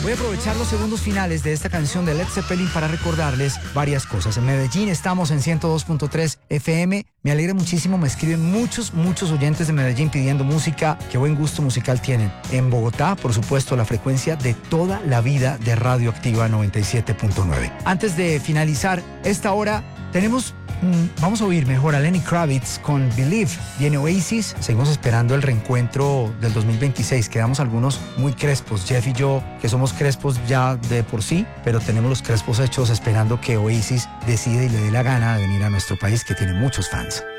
Voy a aprovechar los segundos finales de esta canción de Led Zeppelin para recordarles varias cosas. En Medellín estamos en 102.3 FM. Me alegra muchísimo, me escriben muchos oyentes de Medellín pidiendo música. Qué buen gusto musical tienen. En Bogotá, por supuesto, la frecuencia de toda la vida de Radioactiva 97.9. Antes de finalizar esta hora, vamos a oír mejor a Lenny Kravitz con Believe. Viene Oasis, seguimos esperando el reencuentro del 2026. Quedamos algunos muy crespos, Jeff y yo, que somos crespos ya de por sí, pero tenemos los crespos hechos esperando que Oasis decida y le dé la gana de venir a nuestro país, que tiene muchos fans.